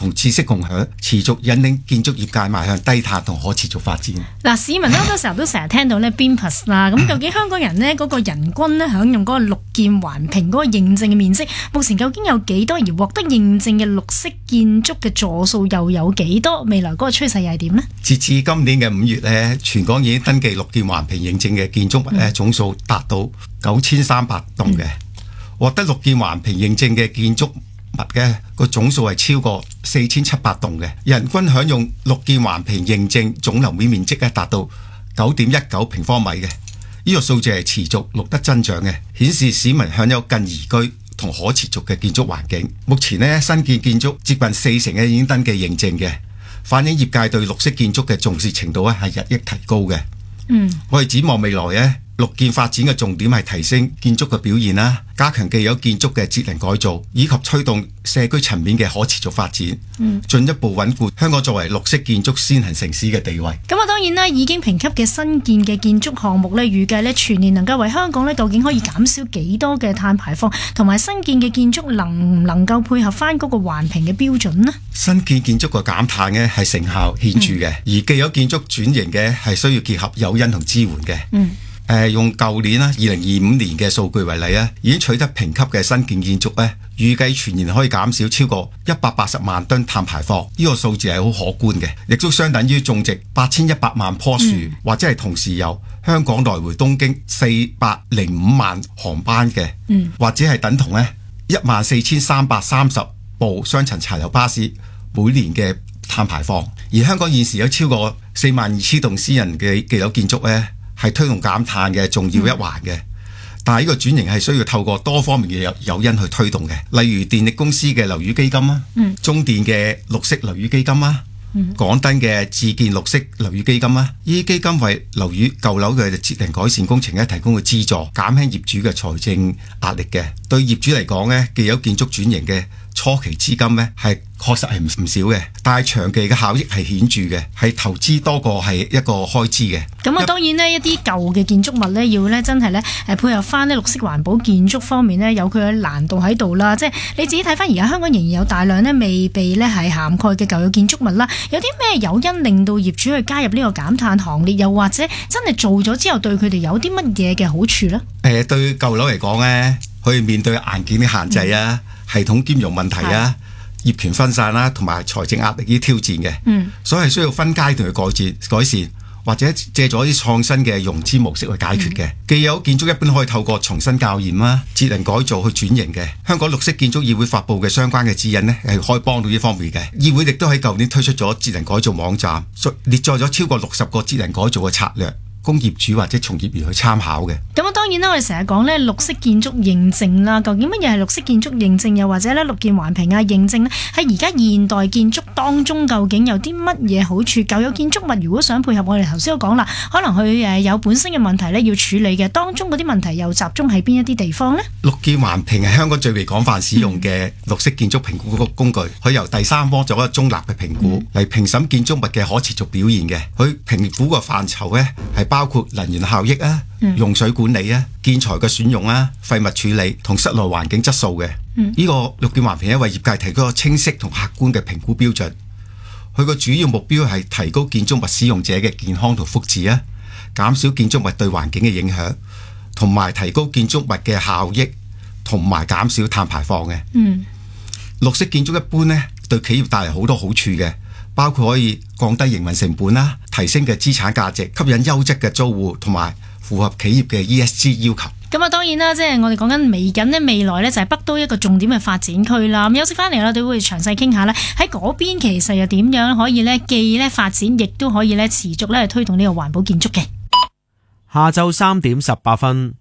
同知識共享，持續引領建築業界邁向低碳同可持續發展。 嗱，市民好多時候都成日聽到咧 BIM+ 啦，咁究竟香港人呢嗰個人均咧享用嗰個綠建環評嗰個認證嘅面積，目前究竟有幾多？而獲得認證嘅綠色建築嘅座數又有幾多？未來嗰個趨勢又係點呢？ 截至今年嘅5月咧，全港已經登記綠建環評認證嘅建築物咧總數達到9300棟嘅，獲得綠建環評認證嘅建築物嘅個總數係超過4700棟嘅，人均享用綠建環評認證總樓面面積咧達到9.19平方米嘅，呢個數字係持續錄得增長嘅，顯示市民享有更宜居同可持續嘅建築環境。目前呢，新建建築接近40%嘅已經登記認證嘅，反映業界對綠色建築嘅重視程度咧係日益提高嘅。我哋展望未來咧，綠建發展嘅重點係提升建築嘅表現啦，加強既有建築嘅節能改造，以及推動社區層面嘅可持續發展，進一步穩固香港作為綠色建築先行城市嘅地位。 咁啊，當然啦，已經評級嘅新建嘅建築項目咧，預計咧全年能夠為香港咧究竟可以減少幾多嘅碳排放，同埋新建嘅建築能唔能夠配合翻嗰個環評嘅標準呢？ 新建建築嘅減碳呢係成效顯著嘅，而既有建築轉型嘅係需要結合誘因同支援嘅。用舊年啦，2025年嘅數據為例啊，已經取得評級嘅新建建築咧，預計全年可以減少超過180萬噸碳排放，呢個數字係好可觀嘅，亦都相等於種植8100萬棵樹，或者係同時由香港來回東京405萬航班嘅，或者係等同咧14330部雙層柴油巴士每年嘅碳排放。而香港現時有超過42000棟私人嘅既有建築咧，係推動減碳嘅重要一環嘅，但係呢個轉型係需要透過多方面嘅誘因去推動嘅，例如電力公司嘅樓宇基金啊，中電嘅綠色樓宇基金啊，港燈嘅自建綠色樓宇基金啊，呢啲基金為樓宇舊樓嘅節能改善工程咧提供嘅資助，減輕業主嘅財政壓力嘅。對業主嚟講咧，既有建築轉型嘅初期資金咧係確實係唔少嘅，但係長期嘅效益係顯著嘅，係投資多過係一個開支嘅。 咁啊，當然呢，一啲舊嘅建築物呢，要呢真係呢配合翻呢綠色環保建築方面呢，有佢嘅難度喺度啦。即係你自己睇翻而家香港仍然有大量呢未被呢係涵蓋嘅舊有建築物啦。有啲咩誘因令到業主去加入呢個減碳行列？又或者真係做咗之後對佢哋有啲乜嘢嘅好處呢？ 對舊樓嚟講呢，可以面對硬件嘅限制啊，系統兼容問題啊，業權分散啦，同埋財政壓力呢啲挑戰嘅，所以係需要分階段去改善，或者借助啲創新嘅融資模式去解決嘅。既有建築一般可以透過重新校驗啦、節能改造去轉型嘅。香港綠色建築議會發布嘅相關嘅指引呢，係可以幫到呢方面嘅。議會亦都喺舊年推出咗節能改造網站，列載咗超過60個節能改造嘅策略，供業主或者從業員去參考嘅。 咁啊，當然啦，我哋成日講咧綠色建築認證啦，究竟乜嘢係綠色建築認證，又或者咧綠建環評啊認證呢？喺而家現代建築當中，究竟有啲乜嘢好處？舊有建築物如果想配合我哋頭先都講啦，可能佢有本身嘅問題咧要處理嘅，當中嗰啲問題又集中喺邊一啲地方呢？綠建環評係香港最為廣泛使用嘅綠色建築評估工具，佢由第三方做一個中立嘅評估嚟評審建築物嘅可持續表現嘅。佢評估個範疇呢係包括能源效益啊、用水管理啊、建材嘅選用啊、廢物處理同室內環境質素嘅。呢個綠建環評咧為業界提供咗清晰同客觀嘅評估標準。佢個主要目標係提高建築物使用者嘅健康同福祉啊，減少建築物對環境嘅影響，同埋提高建築物嘅效益，同埋減少碳排放嘅。綠色建築一般咧對企業帶嚟好多好處嘅，包括可以降低營運成本啦，提升嘅資產價值，吸引優質嘅租戶，同埋符合企業嘅 ESG 要求。 咁啊，當然啦，即係我哋講緊未來呢，就係北都一個重點嘅發展區啦。咁休息翻嚟啦，我哋會詳細傾下呢，喺嗰邊其實又點樣可以呢既呢發展，亦都可以呢持續呢去推動呢個環保建築嘅。 下晝3點18分。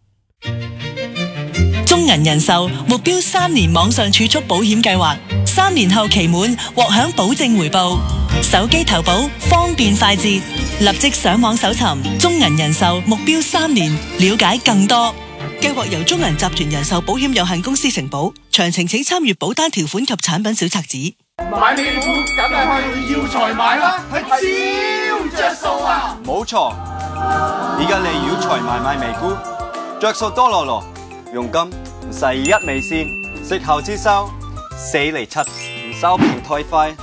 中銀人壽目標3年網上儲蓄保險計劃，3年後期滿獲享保證回報，手機投保方便快捷，立即上網搜尋中銀人壽目標3年，了解更多。計劃由中銀集團人壽保險有限公司承保，詳情請參閱保單條款及產品小冊子。 買美股梗係去耀才買啦，係超着數啊！ 冇錯，而家嚟耀才買美股，着數多羅羅，佣金唔使1美仙，息後之收4厘7，唔收平退費。